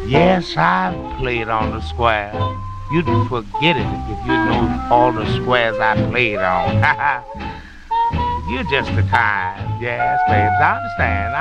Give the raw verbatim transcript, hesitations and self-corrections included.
Yes, I've played on the square. You'd forget it if you know all the squares I played on. You're just the kind. Yes, babes, I understand.